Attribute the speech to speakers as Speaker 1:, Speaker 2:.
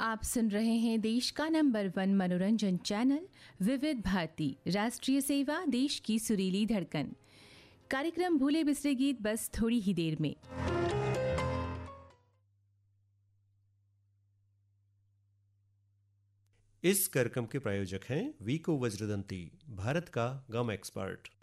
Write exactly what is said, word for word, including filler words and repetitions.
Speaker 1: आप सुन रहे हैं देश का नंबर वन मनोरंजन चैनल विविध भारती, राष्ट्रीय सेवा, देश की सुरीली धड़कन। कार्यक्रम भूले बिसरे गीत बस थोड़ी ही देर में।
Speaker 2: इस कार्यक्रम के प्रायोजक हैं वीको वज्रदंती, भारत का गम एक्सपर्ट।